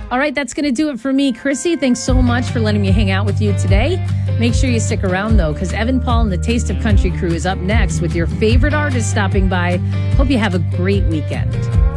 All right, that's going to do it for me. Chrissy, thanks so much for letting me hang out with you today. Make sure you stick around, though, because Evan Paul and the Taste of Country crew is up next with your favorite artist stopping by. Hope you have a great weekend.